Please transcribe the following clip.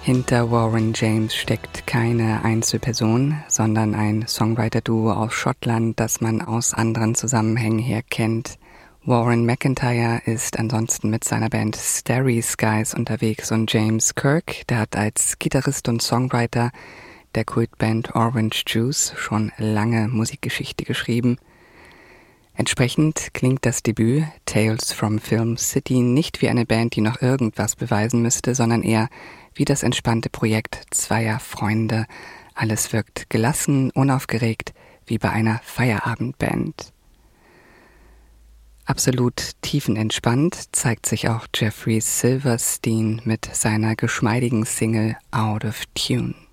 Hinter Warren James steckt keine Einzelperson, sondern ein Songwriter-Duo aus Schottland, das man aus anderen Zusammenhängen her kennt. Warren McIntyre ist ansonsten mit seiner Band Starry Skies unterwegs und James Kirk, der hat als Gitarrist und Songwriter der Kultband Orange Juice schon lange Musikgeschichte geschrieben. Entsprechend klingt das Debüt Tales from Film City nicht wie eine Band, die noch irgendwas beweisen müsste, sondern eher wie das entspannte Projekt zweier Freunde. Alles wirkt gelassen, unaufgeregt, wie bei einer Feierabendband. Absolut tiefenentspannt zeigt sich auch Jeffrey Silverstein mit seiner geschmeidigen Single Out of Tune.